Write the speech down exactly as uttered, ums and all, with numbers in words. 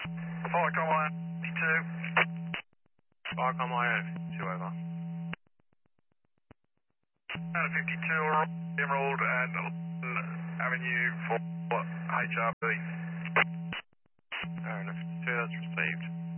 Firecom I two. Firecom I O, two over. And fifty-two Emerald and Avenue for H R B. Fair enough, two that's received.